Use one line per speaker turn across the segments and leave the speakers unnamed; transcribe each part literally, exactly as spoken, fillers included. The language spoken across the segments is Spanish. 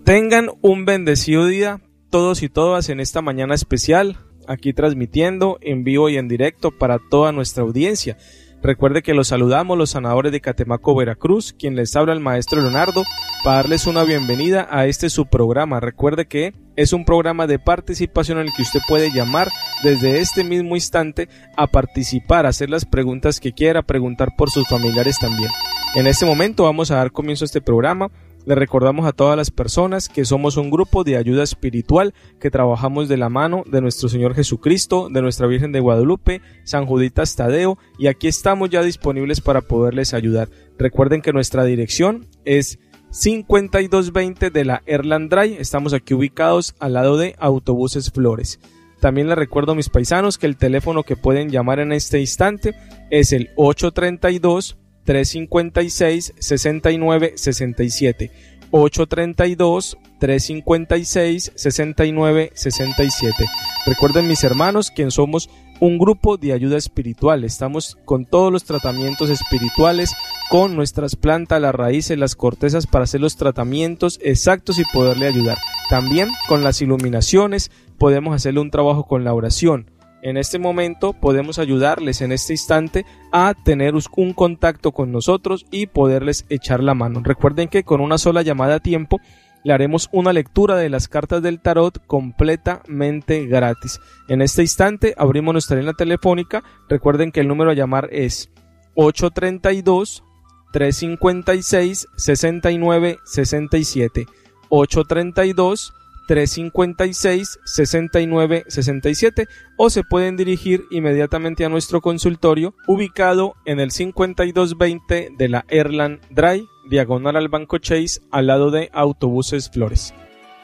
Tengan un bendecido día todos y todas en esta mañana especial, aquí transmitiendo en vivo y en directo para toda nuestra audiencia. Recuerde que los saludamos los sanadores de Catemaco, Veracruz, quien les habla el maestro Leonardo, para darles una bienvenida a este su programa. Recuerde que es un programa de participación en el que usted puede llamar desde este mismo instante a participar, a hacer las preguntas que quiera, preguntar por sus familiares también. En este momento vamos a dar comienzo a este programa. Le recordamos a todas las personas que somos un grupo de ayuda espiritual que trabajamos de la mano de nuestro Señor Jesucristo, de nuestra Virgen de Guadalupe, San Juditas Tadeo, y aquí estamos ya disponibles para poderles ayudar. Recuerden que nuestra dirección es cincuenta y dos veinte de la Erland Drive, estamos aquí ubicados al lado de Autobuses Flores. También les recuerdo a mis paisanos que el teléfono que pueden llamar en este instante es el ocho tres dos, tres cinco seis, seis nueve seis siete, ocho tres dos, tres cinco seis, seis nueve seis siete. Recuerden, mis hermanos, que somos un grupo de ayuda espiritual. Estamos con todos los tratamientos espirituales, con nuestras plantas, las raíces, las cortezas para hacer los tratamientos exactos y poderle ayudar. También con las iluminaciones podemos hacerle un trabajo con la oración. En este momento podemos ayudarles en este instante a tener un contacto con nosotros y poderles echar la mano. Recuerden que con una sola llamada a tiempo le haremos una lectura de las cartas del tarot completamente gratis. En este instante abrimos nuestra línea telefónica. Recuerden que el número a llamar es ocho tres dos, tres cinco seis, seis nueve seis siete, ocho tres dos, tres cinco seis, seis nueve seis siete, o se pueden dirigir inmediatamente a nuestro consultorio ubicado en el cincuenta y dos veinte de la Erland Drive, diagonal al Banco Chase, al lado de Autobuses Flores.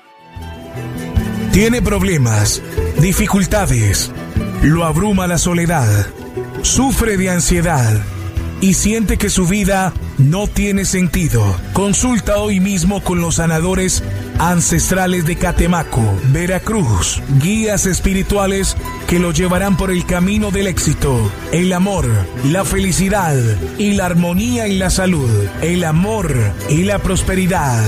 Tiene problemas, dificultades, lo abruma la soledad, sufre de ansiedad y siente que su vida no tiene sentido. Consulta hoy mismo con los sanadores ancestrales de Catemaco, Veracruz, guías espirituales que lo llevarán por el camino del éxito, el amor, la felicidad y la armonía en la salud, el amor y la prosperidad.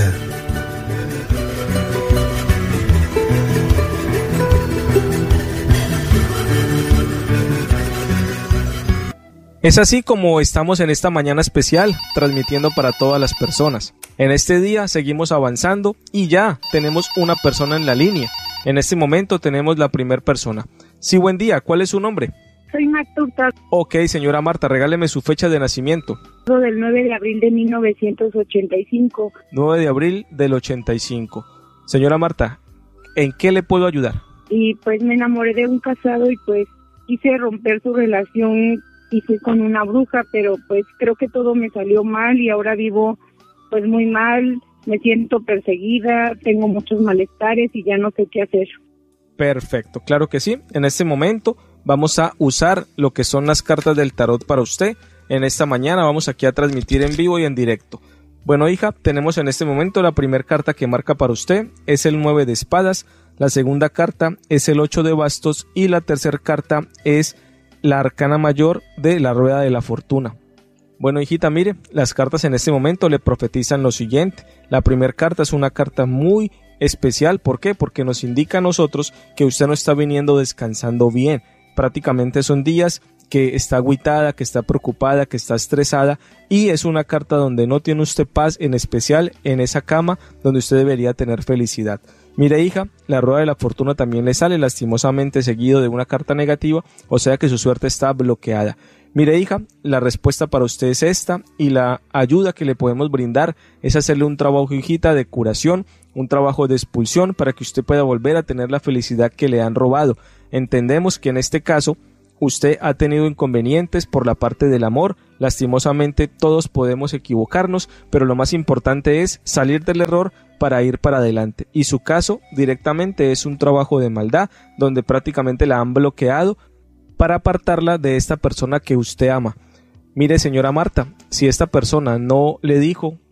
Es así como estamos en esta mañana especial, transmitiendo para todas las personas. En este día seguimos avanzando y ya tenemos una persona en la línea. En este momento tenemos la primera persona. Sí, buen día, ¿cuál es su nombre?
Soy Marta Hurtado.
Ok, señora Marta, regáleme su fecha de nacimiento.
Del nueve de abril de mil novecientos ochenta y cinco.
nueve de abril del ochenta y cinco. Señora Marta, ¿en qué le puedo ayudar?
Y pues me enamoré de un casado y pues quise romper su relación y fui con una bruja, pero pues creo que todo me salió mal y ahora vivo pues muy mal, me siento perseguida, tengo muchos malestares y ya no sé qué hacer.
Perfecto, claro que sí. En este momento vamos a usar lo que son las cartas del tarot para usted. En esta mañana vamos aquí a transmitir en vivo y en directo. Bueno, hija, tenemos en este momento la primera carta que marca para usted, es el nueve de espadas, la segunda carta es el ocho de bastos y la tercera carta es la arcana mayor de la rueda de la fortuna. Bueno, hijita, mire, las cartas en este momento le profetizan lo siguiente. La primera carta es una carta muy especial. ¿Por qué? Porque nos indica a nosotros que usted no está viniendo descansando bien. Prácticamente son días que está agüitada, que está preocupada, que está estresada, y es una carta donde no tiene usted paz, en especial en esa cama donde usted debería tener felicidad. Mire, hija, la rueda de la fortuna también le sale lastimosamente seguido de una carta negativa, o sea que su suerte está bloqueada. Mire, hija, la respuesta para usted es esta, y la ayuda que le podemos brindar es hacerle un trabajo, hijita, de curación, un trabajo de expulsión para que usted pueda volver a tener la felicidad que le han robado. Entendemos que en este caso usted ha tenido inconvenientes por la parte del amor. Lastimosamente todos podemos equivocarnos, pero lo más importante es salir del error para ir para adelante, y su caso directamente es un trabajo de maldad donde prácticamente la han bloqueado para apartarla de esta persona que usted ama. Mire, señora Marta, si esta persona no le dijo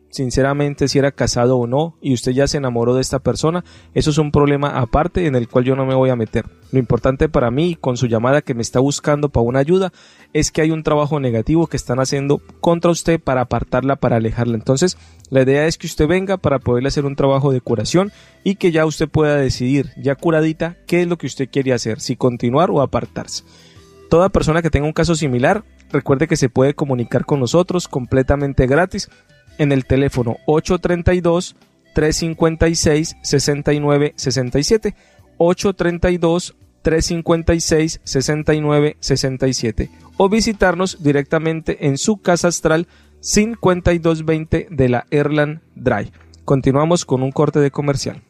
sinceramente si era casado o no y usted ya se enamoró de esta persona, eso es un problema aparte en el cual yo no me voy a meter. Lo importante para mí, con su llamada que me está buscando para una ayuda, es que hay un trabajo negativo que están haciendo contra usted para apartarla, para alejarla. Entonces la idea es que usted venga para poderle hacer un trabajo de curación y que ya usted pueda decidir, ya curadita, qué es lo que usted quiere hacer, si continuar o apartarse. Toda persona que tenga un caso similar, recuerde que se puede comunicar con nosotros completamente gratis en el teléfono ocho tres dos, tres cinco seis, seis nueve seis siete, ocho tres dos, tres cinco seis, seis nueve seis siete, o visitarnos directamente en su casa astral cincuenta y dos veinte de la Erland Drive. Continuamos con un corte de comercial.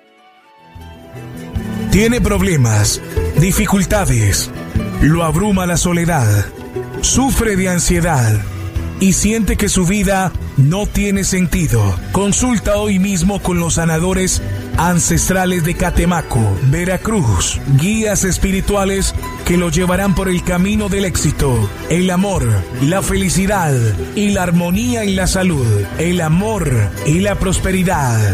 Tiene problemas, dificultades, lo abruma la soledad, sufre de ansiedad y siente que su vida no tiene sentido. Consulta hoy mismo con los sanadores ancestrales de Catemaco, Veracruz, guías espirituales que lo llevarán por el camino del éxito, el amor, la felicidad y la armonía en la salud, el amor y la prosperidad.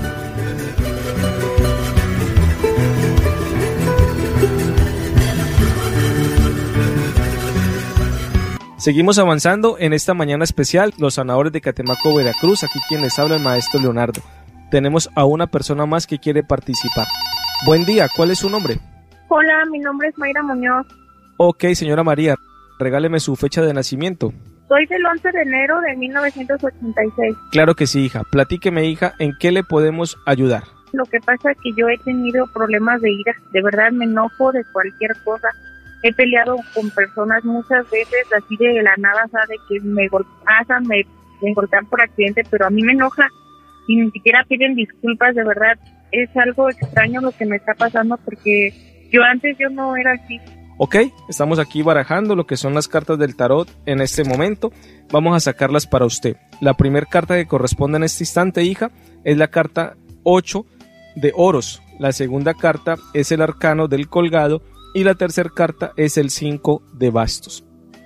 Seguimos avanzando en esta mañana especial, los sanadores de Catemaco, Veracruz. Aquí quien les habla, el maestro Leonardo. Tenemos a una persona más que quiere participar. Buen día, ¿cuál es su nombre?
Hola, mi nombre es Mayra Muñoz.
Ok, señora María, regáleme su fecha de nacimiento.
Soy del once de enero de mil novecientos ochenta y seis.
Claro que sí, hija. Platíqueme, hija, ¿en qué le podemos ayudar?
Lo que pasa es que yo he tenido problemas de ira. De verdad me enojo de cualquier cosa. He peleado con personas muchas veces, así de la nada, sabe que me golpean, me, me golpean por accidente, pero a mí me enoja y ni siquiera piden disculpas. De verdad, es algo extraño lo que me está pasando porque yo antes yo no era así.
Ok, estamos aquí barajando lo que son las cartas del tarot en este momento. Vamos a sacarlas para usted. La primera carta que corresponde en este instante, hija, es la carta ocho de oros. La segunda carta es el arcano del colgado. Y la tercera carta es el cinco de bastos.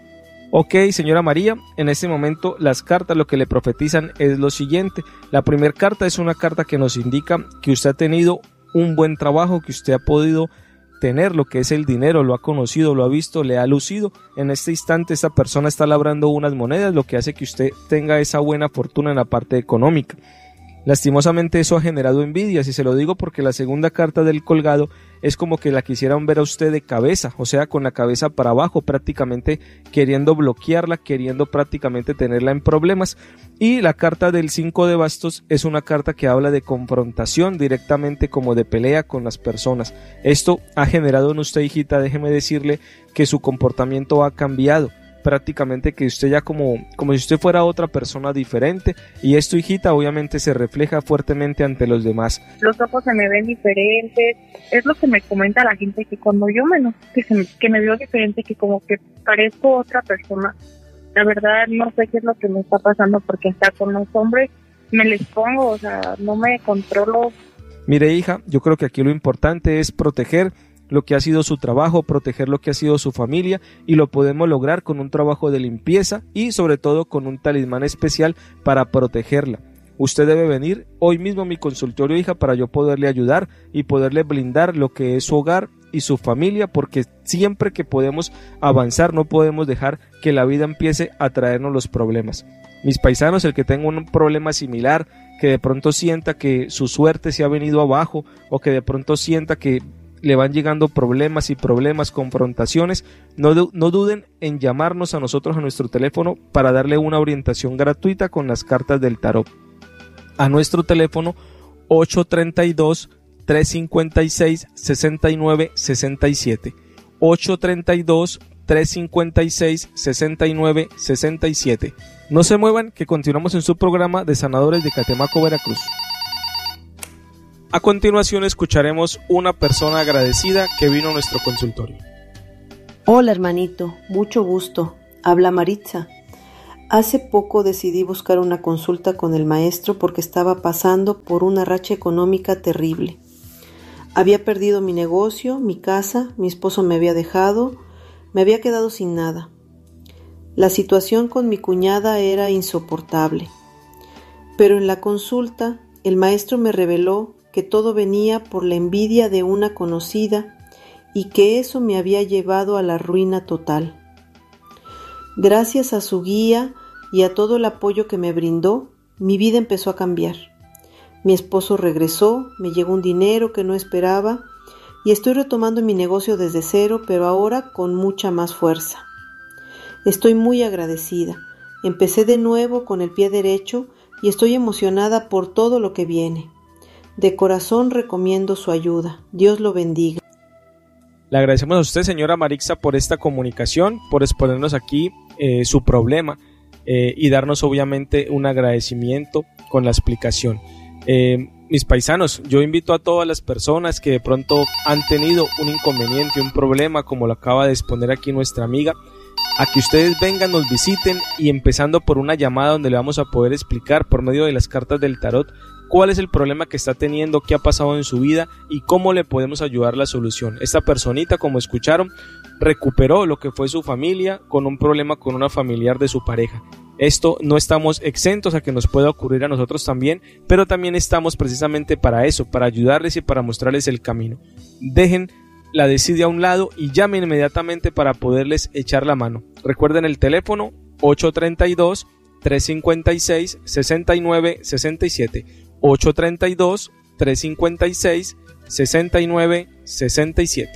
Ok, señora María, en este momento las cartas lo que le profetizan es lo siguiente. La primera carta es una carta que nos indica que usted ha tenido un buen trabajo, que usted ha podido tener lo que es el dinero, lo ha conocido, lo ha visto, le ha lucido. En este instante esta persona está labrando unas monedas, lo que hace que usted tenga esa buena fortuna en la parte económica. Lastimosamente eso ha generado envidias y se lo digo porque la segunda carta del colgado es como que la quisieran ver a usted de cabeza, o sea, con la cabeza para abajo, prácticamente queriendo bloquearla, queriendo prácticamente tenerla en problemas. Y la carta del cinco de bastos es una carta que habla de confrontación directamente, como de pelea con las personas. Esto ha generado en usted, hijita, déjeme decirle que su comportamiento ha cambiado. Prácticamente que usted ya como, como si usted fuera otra persona diferente, y esto, hijita, obviamente se refleja fuertemente ante los demás.
Los ojos se me ven diferentes, es lo que me comenta la gente, que cuando yo me enojo, que, se me, que me veo diferente, que como que parezco otra persona. La verdad no sé qué es lo que me está pasando, porque hasta con los hombres me les pongo, o sea, no me controlo.
Mire, hija, yo creo que aquí lo importante es proteger lo que ha sido su trabajo, proteger lo que ha sido su familia, y lo podemos lograr con un trabajo de limpieza y sobre todo con un talismán especial para protegerla. Usted debe venir hoy mismo a mi consultorio, hija, para yo poderle ayudar y poderle blindar lo que es su hogar y su familia, porque siempre que podemos avanzar no podemos dejar que la vida empiece a traernos los problemas. Mis paisanos, el que tenga un problema similar, que de pronto sienta que su suerte se ha venido abajo, o que de pronto sienta que le van llegando problemas y problemas, confrontaciones, no, no duden en llamarnos a nosotros a nuestro teléfono para darle una orientación gratuita con las cartas del tarot. A nuestro teléfono ocho tres dos, tres cinco seis, seis nueve seis siete, ocho tres dos, tres cinco seis, seis nueve seis siete. No se muevan, que continuamos en su programa de Sanadores de Catemaco, Veracruz. A continuación escucharemos una persona agradecida que vino a nuestro consultorio.
Hola hermanito, mucho gusto. Habla Maritza. Hace poco decidí buscar una consulta con el maestro porque estaba pasando por una racha económica terrible. Había perdido mi negocio, mi casa, mi esposo me había dejado, me había quedado sin nada. La situación con mi cuñada era insoportable. Pero en la consulta, el maestro me reveló que todo venía por la envidia de una conocida y que eso me había llevado a la ruina total. Gracias a su guía y a todo el apoyo que me brindó, mi vida empezó a cambiar. Mi esposo regresó, me llegó un dinero que no esperaba y estoy retomando mi negocio desde cero, pero ahora con mucha más fuerza. Estoy muy agradecida. Empecé de nuevo con el pie derecho y estoy emocionada por todo lo que viene. De corazón recomiendo su ayuda. Dios lo bendiga.
Le agradecemos a usted, señora Marixa, por esta comunicación, por exponernos aquí eh, su problema eh, y darnos obviamente un agradecimiento con la explicación. Eh, mis paisanos, yo invito a todas las personas que de pronto han tenido un inconveniente, un problema, como lo acaba de exponer aquí nuestra amiga, a que ustedes vengan, nos visiten y empezando por una llamada donde le vamos a poder explicar por medio de las cartas del tarot cuál es el problema que está teniendo, qué ha pasado en su vida y cómo le podemos ayudar a la solución. Esta personita, como escucharon, recuperó lo que fue su familia con un problema con una familiar de su pareja. Esto no estamos exentos a que nos pueda ocurrir a nosotros también, pero también estamos precisamente para eso, para ayudarles y para mostrarles el camino. Dejen la desidia a un lado y llamen inmediatamente para poderles echar la mano. Recuerden el teléfono ocho tres dos, tres cinco seis, seis nueve seis siete, ocho tres dos, tres cinco seis, seis nueve seis siete.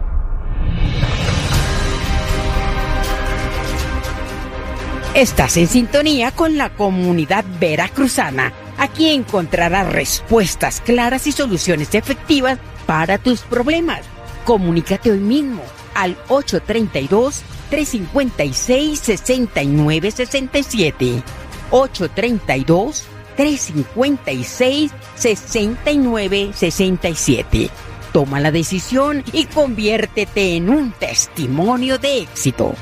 Estás en sintonía con la comunidad veracruzana. Aquí encontrarás respuestas claras y soluciones efectivas para tus problemas. Comunícate hoy mismo al ocho tres dos, tres cinco seis, seis nueve seis siete. ocho tres dos, tres cinco seis, seis nueve seis siete. Toma la decisión y conviértete en un testimonio de éxito.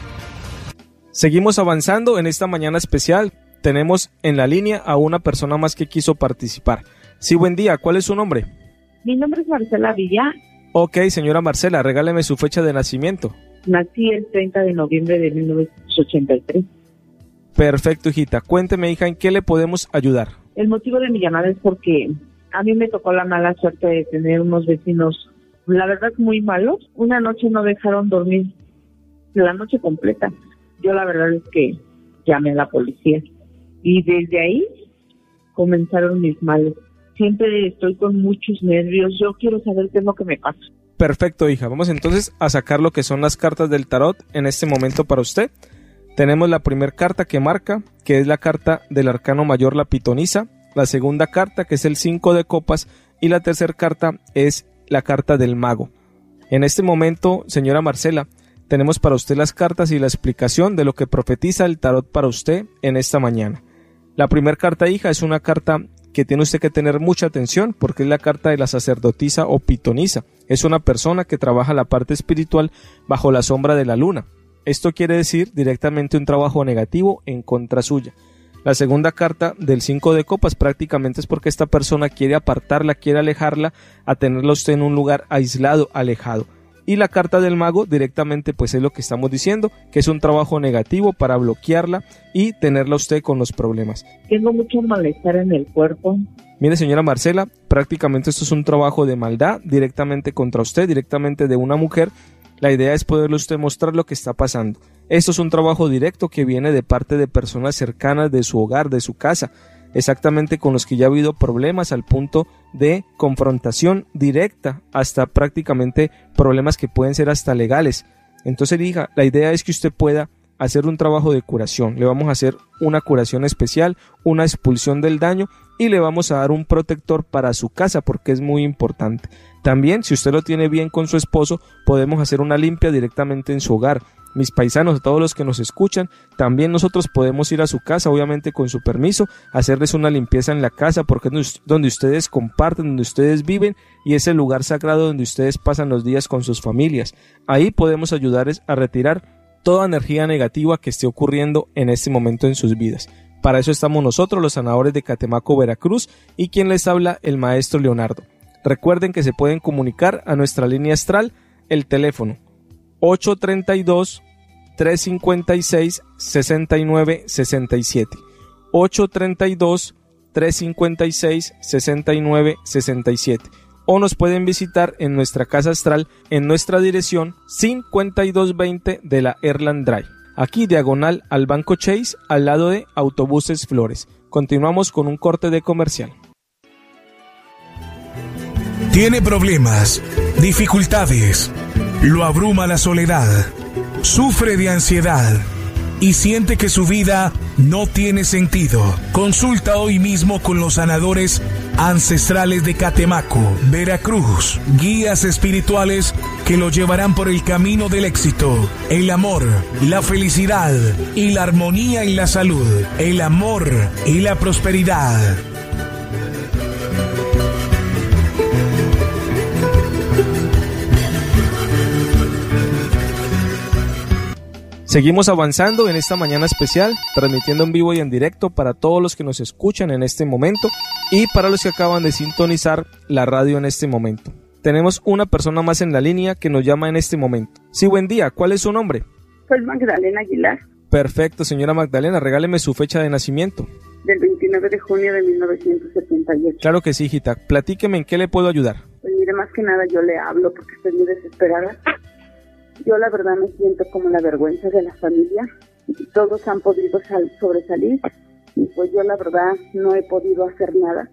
Seguimos avanzando en esta mañana especial. Tenemos en la línea a una persona más que quiso participar. Sí, buen día. ¿Cuál es su nombre?
Mi nombre es Marcela Villa.
Ok, señora Marcela, regáleme su fecha de nacimiento.
Nací el treinta de noviembre de mil novecientos ochenta y tres.
Perfecto, hijita. Cuénteme, hija, ¿en qué le podemos ayudar?
El motivo de mi llamada es porque a mí me tocó la mala suerte de tener unos vecinos, la verdad, muy malos. Una noche no dejaron dormir la noche completa. Yo la verdad es que llamé a la policía y desde ahí comenzaron mis males. Siempre estoy con muchos nervios. Yo quiero saber qué es lo que me pasa.
Perfecto, hija. Vamos entonces a sacar lo que son las cartas del tarot en este momento para usted. Tenemos la primera carta que marca, que es la carta del arcano mayor, la pitonisa. La segunda carta, que es el cinco de copas. Y la tercera carta es la carta del mago. En este momento, señora Marcela, tenemos para usted las cartas y la explicación de lo que profetiza el tarot para usted en esta mañana. La primera carta, hija, es una carta que tiene usted que tener mucha atención porque es la carta de la sacerdotisa o pitonisa. Es una persona que trabaja la parte espiritual bajo la sombra de la luna. Esto quiere decir directamente un trabajo negativo en contra suya. La segunda carta del cinco de copas prácticamente es porque esta persona quiere apartarla, quiere alejarla, a tenerla usted en un lugar aislado, alejado. Y la carta del mago directamente pues es lo que estamos diciendo, que es un trabajo negativo para bloquearla y tenerla usted con los problemas.
Tengo mucho malestar en el cuerpo.
Mire, señora Marcela, prácticamente esto es un trabajo de maldad directamente contra usted, directamente de una mujer. La idea es poderle usted mostrar lo que está pasando. Esto es un trabajo directo que viene de parte de personas cercanas de su hogar, de su casa, exactamente con los que ya ha habido problemas al punto de confrontación directa, hasta prácticamente problemas que pueden ser hasta legales. Entonces, hija, la idea es que usted pueda hacer un trabajo de curación. Le vamos a hacer una curación especial, una expulsión del daño y le vamos a dar un protector para su casa porque es muy importante. También, si usted lo tiene bien con su esposo, podemos hacer una limpia directamente en su hogar. Mis paisanos, a todos los que nos escuchan, también nosotros podemos ir a su casa, obviamente con su permiso, hacerles una limpieza en la casa porque es donde ustedes comparten, donde ustedes viven y es el lugar sagrado donde ustedes pasan los días con sus familias. Ahí podemos ayudarles a retirar toda energía negativa que esté ocurriendo en este momento en sus vidas. Para eso estamos nosotros, los sanadores de Catemaco, Veracruz, y quien les habla, el maestro Leonardo. Recuerden que se pueden comunicar a nuestra línea astral, el teléfono ocho tres dos, tres cinco seis, seis nueve seis siete, ocho tres dos, tres cinco seis, seis nueve seis siete o nos pueden visitar en nuestra casa astral en nuestra dirección cincuenta y dos veinte de la Erland Drive, aquí diagonal al Banco Chase, al lado de Autobuses Flores. Continuamos con un corte de comercial.
Tiene problemas, dificultades, lo abruma la soledad, sufre de ansiedad y siente que su vida no tiene sentido. Consulta hoy mismo con los sanadores ancestrales de Catemaco, Veracruz, guías espirituales que lo llevarán por el camino del éxito, el amor, la felicidad y la armonía en la salud, el amor y la prosperidad.
Seguimos avanzando en esta mañana especial, transmitiendo en vivo y en directo para todos los que nos escuchan en este momento y para los que acaban de sintonizar la radio en este momento. Tenemos una persona más en la línea que nos llama en este momento. Sí, buen día, ¿cuál es su nombre?
Soy Magdalena Aguilar.
Perfecto, señora Magdalena, regáleme su fecha de nacimiento.
Del veintinueve de junio de mil novecientos setenta y ocho.
Claro que sí, hijita. Platíqueme en qué le puedo ayudar.
Pues mire, más que nada yo le hablo porque estoy muy desesperada. Yo la verdad me siento como la vergüenza de la familia. Todos han podido sal- sobresalir y pues yo la verdad no he podido hacer nada.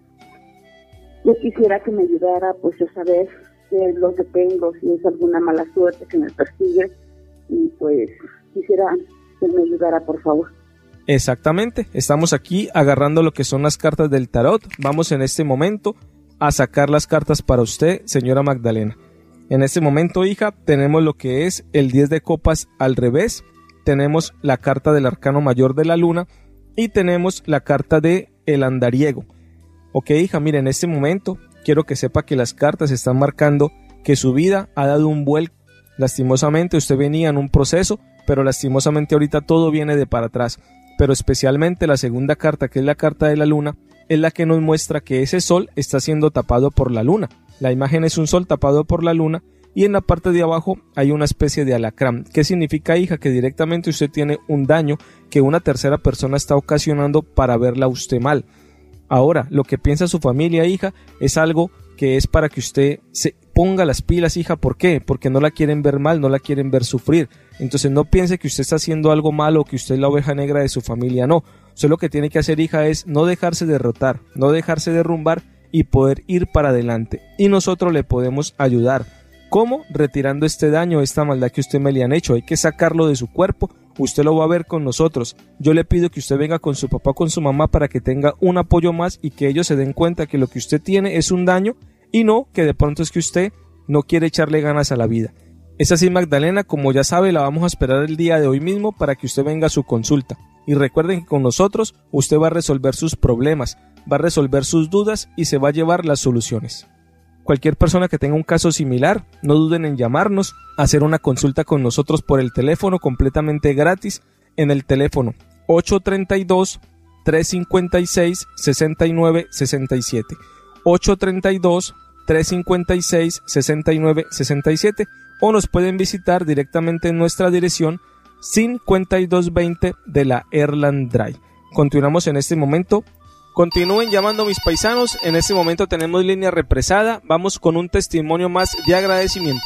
Yo quisiera que me ayudara pues a saber qué es lo que tengo, si es alguna mala suerte que me persigue y pues quisiera que me ayudara, por favor.
Exactamente, estamos aquí agarrando lo que son las cartas del tarot. Vamos en este momento a sacar las cartas para usted, señora Magdalena. En este momento, hija, tenemos lo que es el diez de copas al revés, tenemos la carta del arcano mayor de la luna y tenemos la carta de el andariego. Ok, hija, mire, en este momento quiero que sepa que las cartas están marcando que su vida ha dado un vuelco. Lastimosamente usted venía en un proceso, pero lastimosamente ahorita todo viene de para atrás. Pero especialmente la segunda carta, que es la carta de la luna, es la que nos muestra que ese sol está siendo tapado por la luna. La imagen es un sol tapado por la luna y en la parte de abajo hay una especie de alacrán. ¿Qué significa, hija? Que directamente usted tiene un daño que una tercera persona está ocasionando para verla a usted mal. Ahora, lo que piensa su familia, hija, es algo que es para que usted se ponga las pilas, hija. ¿Por qué? Porque no la quieren ver mal, no la quieren ver sufrir. Entonces no piense que usted está haciendo algo malo o que usted es la oveja negra de su familia, no. Usted lo que tiene que hacer, hija, es no dejarse derrotar, no dejarse derrumbar y poder ir para adelante. Y nosotros le podemos ayudar. ¿Cómo? Retirando este daño, esta maldad que usted me le han hecho. Hay que sacarlo de su cuerpo. Usted lo va a ver con nosotros. Yo le pido que usted venga con su papá, con su mamá, para que tenga un apoyo más y que ellos se den cuenta que lo que usted tiene es un daño y no que de pronto es que usted no quiere echarle ganas a la vida. Es así, Magdalena, como ya sabe, la vamos a esperar el día de hoy mismo para que usted venga a su consulta. Y recuerden que con nosotros usted va a resolver sus problemas, va a resolver sus dudas y se va a llevar las soluciones. Cualquier persona que tenga un caso similar, no duden en llamarnos, hacer una consulta con nosotros por el teléfono completamente gratis en el teléfono ocho tres dos, tres cinco seis, seis nueve seis siete, ocho tres dos, tres cinco seis, seis nueve seis siete, o nos pueden visitar directamente en nuestra dirección cincuenta y dos veinte de la Erland Drive. Continuamos en este momento. Continúen llamando, mis paisanos. En este momento tenemos línea represada. Vamos con un testimonio más de agradecimiento.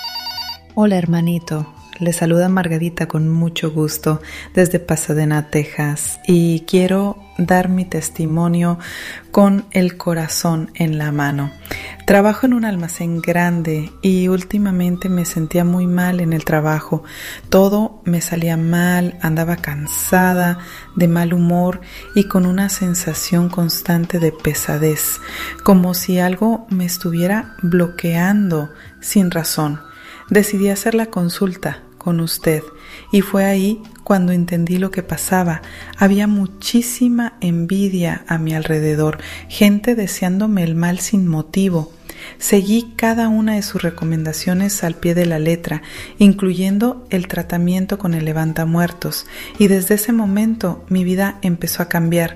Hola, hermanito. Le saluda Margarita con mucho gusto desde Pasadena, Texas, y quiero dar mi testimonio con el corazón en la mano. Trabajo en un almacén grande y últimamente me sentía muy mal en el trabajo. Todo me salía mal, andaba cansada, de mal humor y con una sensación constante de pesadez, como si algo me estuviera bloqueando sin razón. Decidí hacer la consulta con usted y fue ahí cuando entendí lo que pasaba. Había muchísima envidia a mi alrededor, gente deseándome el mal sin motivo. Seguí cada una de sus recomendaciones al pie de la letra, incluyendo el tratamiento con el levantamuertos, y desde ese momento mi vida empezó a cambiar.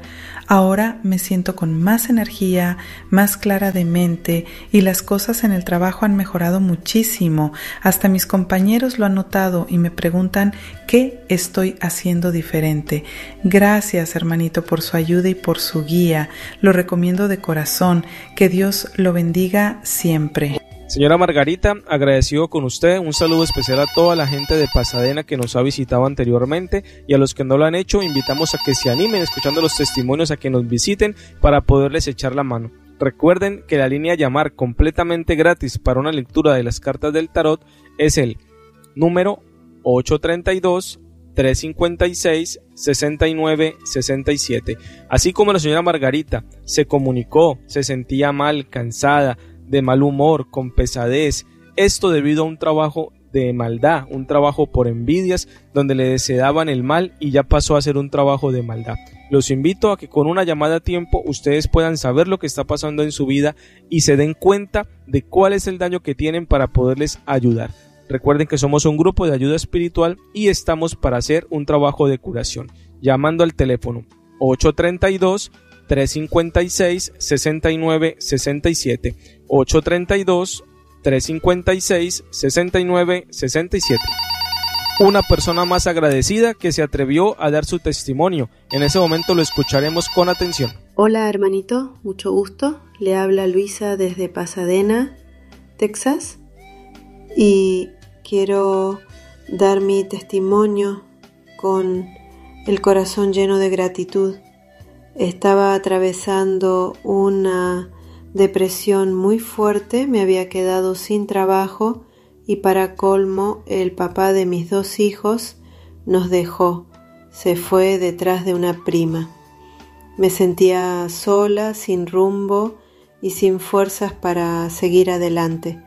Ahora me siento con más energía, más clara de mente y las cosas en el trabajo han mejorado muchísimo. Hasta mis compañeros lo han notado y me preguntan qué estoy haciendo diferente. Gracias, hermanito, por su ayuda y por su guía. Lo recomiendo de corazón. Que Dios lo bendiga siempre.
Señora Margarita, agradecido con usted, un saludo especial a toda la gente de Pasadena que nos ha visitado anteriormente y a los que no lo han hecho, invitamos a que se animen escuchando los testimonios a que nos visiten para poderles echar la mano. Recuerden que la línea a llamar completamente gratis para una lectura de las cartas del tarot es el número ocho tres dos, tres cinco seis, seis nueve seis siete. Así como la señora Margarita se comunicó, se sentía mal, cansada, de mal humor, con pesadez, esto debido a un trabajo de maldad, un trabajo por envidias, donde le deseaban el mal y ya pasó a ser un trabajo de maldad. Los invito a que con una llamada a tiempo ustedes puedan saber lo que está pasando en su vida y se den cuenta de cuál es el daño que tienen para poderles ayudar. Recuerden que somos un grupo de ayuda espiritual y estamos para hacer un trabajo de curación. Llamando al teléfono ocho tres dos, tres cinco seis, seis nueve seis siete, ocho tres dos, tres cinco seis, seis nueve seis siete. Una persona más agradecida que se atrevió a dar su testimonio. En ese momento lo escucharemos con atención.
Hola hermanito, mucho gusto. Le habla Luisa desde Pasadena, Texas. Y quiero dar mi testimonio con el corazón lleno de gratitud. Estaba atravesando una depresión muy fuerte, me había quedado sin trabajo y para colmo el papá de mis dos hijos nos dejó, se fue detrás de una prima. Me sentía sola, sin rumbo y sin fuerzas para seguir adelante.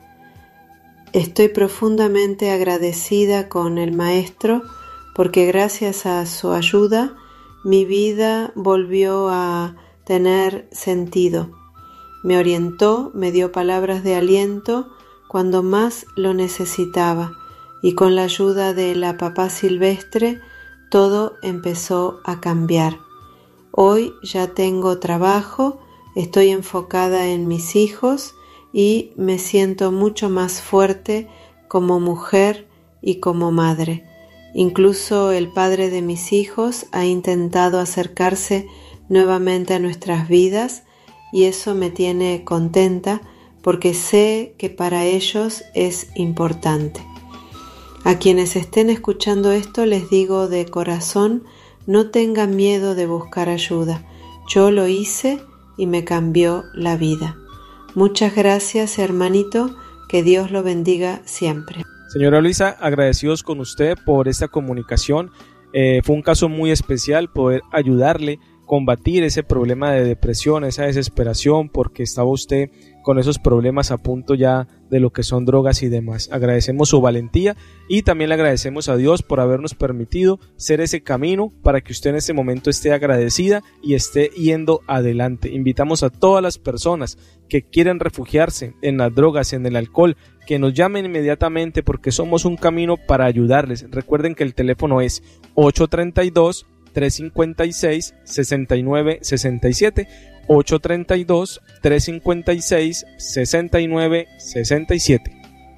Estoy profundamente agradecida con el maestro porque gracias a su ayuda mi vida volvió a tener sentido. Me orientó, me dio palabras de aliento cuando más lo necesitaba y con la ayuda de la papá silvestre todo empezó a cambiar. Hoy ya tengo trabajo, estoy enfocada en mis hijos y me siento mucho más fuerte como mujer y como madre. Incluso el padre de mis hijos ha intentado acercarse nuevamente a nuestras vidas y eso me tiene contenta porque sé que para ellos es importante. A quienes estén escuchando esto les digo de corazón, no tengan miedo de buscar ayuda. Yo lo hice y me cambió la vida. Muchas gracias, hermanito, que Dios lo bendiga siempre.
Señora Luisa, agradecidos con usted por esta comunicación. Eh, fue un caso muy especial poder ayudarle a combatir ese problema de depresión, esa desesperación, porque estaba usted con esos problemas a punto ya de lo que son drogas y demás. Agradecemos su valentía y también le agradecemos a Dios por habernos permitido ser ese camino para que usted en este momento esté agradecida y esté yendo adelante. Invitamos a todas las personas que quieren refugiarse en las drogas, en el alcohol, que nos llamen inmediatamente porque somos un camino para ayudarles. Recuerden que el teléfono es ocho tres dos, tres cinco seis, seis nueve seis siete, ocho tres dos, tres cinco seis, seis nueve seis siete.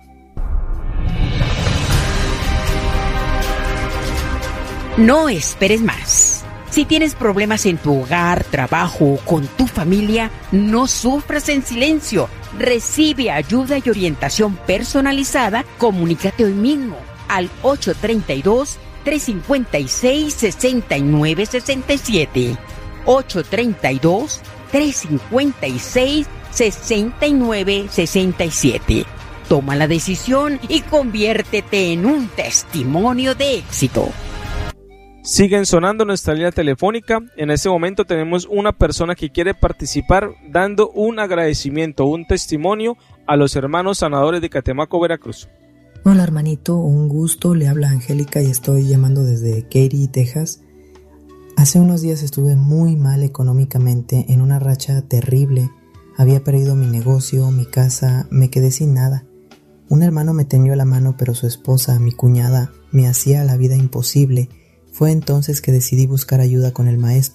No esperes más. Si tienes problemas en tu hogar, trabajo o con tu familia, no sufras en silencio. Recibe ayuda y orientación personalizada. Comunícate hoy mismo al ocho tres dos, tres cinco seis, seis nueve seis siete. ocho tres dos, tres cinco seis, seis nueve seis siete. Toma la decisión y conviértete en un testimonio de éxito.
Siguen sonando nuestra línea telefónica. En este momento tenemos una persona que quiere participar dando un agradecimiento, un testimonio a los hermanos sanadores de Catemaco, Veracruz.
Hola hermanito, un gusto, le habla Angélica y estoy llamando desde Katy, Texas. Hace unos días estuve muy mal económicamente, en una racha terrible. Había perdido mi negocio, mi casa, me quedé sin nada. Un hermano me tendió la mano, pero su esposa, mi cuñada, me hacía la vida imposible. Fue entonces que decidí buscar ayuda con el maestro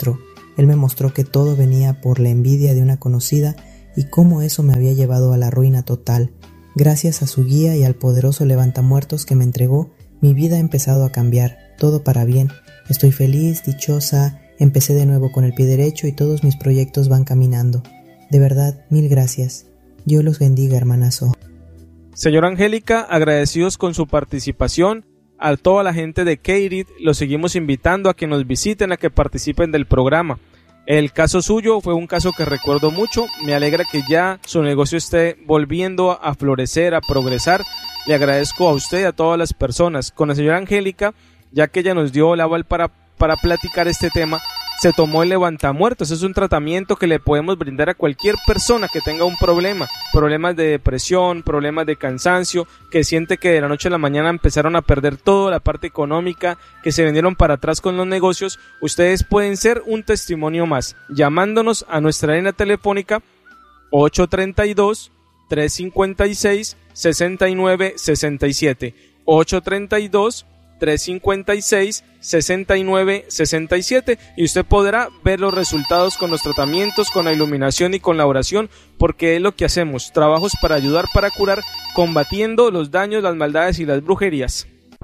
Él me mostró que todo venía por la envidia de una conocida y cómo eso me había llevado a la ruina total. Gracias a su guía y al poderoso levantamuertos que me entregó, mi vida ha empezado a cambiar, todo para bien. Estoy feliz, dichosa, empecé de nuevo con el pie derecho y todos mis proyectos van caminando. De verdad, mil gracias. Dios los bendiga, hermanazo.
Señora Angélica, agradecidos con su participación. A toda la gente de Keirid los seguimos invitando a que nos visiten, a que participen del programa. El caso suyo fue un caso que recuerdo mucho. Me alegra que ya su negocio esté volviendo a florecer, a progresar. Le agradezco a usted y a todas las personas. Con la señora Angélica, ya que ella nos dio el aval para, para platicar este tema, se tomó el levantamuertos. Es un tratamiento que le podemos brindar a cualquier persona que tenga un problema, problemas de depresión, problemas de cansancio, que siente que de la noche a la mañana empezaron a perder toda la parte económica, que se vendieron para atrás con los negocios. Ustedes pueden ser un testimonio más, llamándonos a nuestra línea telefónica ocho tres dos, tres cinco seis, seis nueve seis siete, ocho tres dos, tres cinco seis, seis nueve seis siete, y usted podrá ver los resultados con los tratamientos, con la iluminación y con la oración, porque es lo que hacemos, trabajos para ayudar, para curar, combatiendo los daños, las maldades y las brujerías.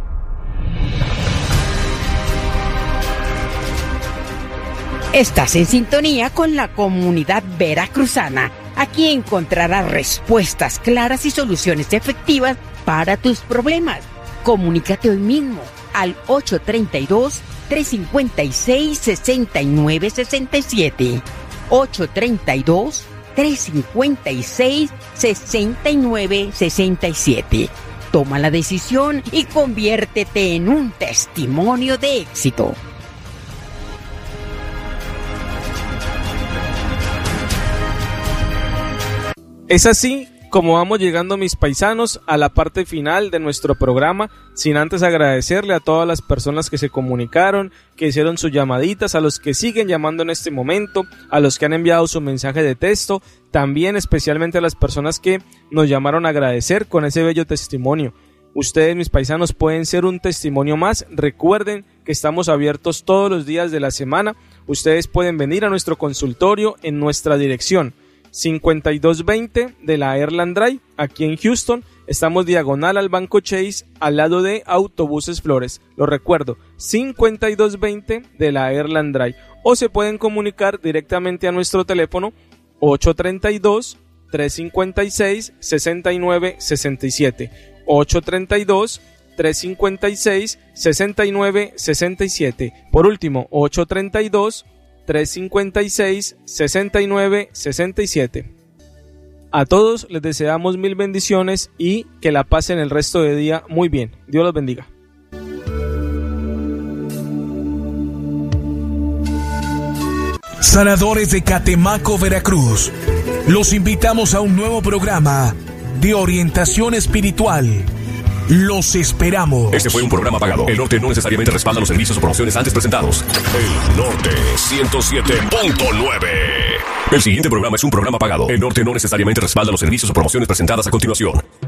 Estás en sintonía con la comunidad veracruzana. Aquí encontrarás respuestas claras y soluciones efectivas para tus problemas. Comunícate hoy mismo al ocho tres dos, tres cinco seis, seis nueve seis siete. ocho tres dos, tres cinco seis, seis nueve seis siete. Toma la decisión y conviértete en un testimonio de éxito.
Es así como vamos llegando, mis paisanos, a la parte final de nuestro programa, sin antes agradecerle a todas las personas que se comunicaron, que hicieron sus llamaditas, a los que siguen llamando en este momento, a los que han enviado su mensaje de texto, también especialmente a las personas que nos llamaron a agradecer con ese bello testimonio. Ustedes, mis paisanos, pueden ser un testimonio más. Recuerden que estamos abiertos todos los días de la semana. Ustedes pueden venir a nuestro consultorio en nuestra dirección cincuenta y dos veinte de la Airland Drive, aquí en Houston. Estamos diagonal al Banco Chase, al lado de Autobuses Flores. Lo recuerdo, cincuenta y dos veinte de la Airland Drive. O se pueden comunicar directamente a nuestro teléfono ocho tres dos, tres cinco seis, seis nueve seis siete. ocho tres dos, tres cinco seis, seis nueve seis siete. Por último, ocho tres dos, tres cinco seis, seis nueve seis siete. A todos les deseamos mil bendiciones y que la pasen el resto de día muy bien. Dios los bendiga.
Sanadores de Catemaco, Veracruz. Los invitamos a un nuevo programa de orientación espiritual. Los esperamos.
Este fue un programa pagado. El Norte no necesariamente respalda los servicios o promociones antes presentados. El Norte ciento siete punto nueve. El siguiente programa es un programa pagado. El Norte no necesariamente respalda los servicios o promociones presentadas a continuación.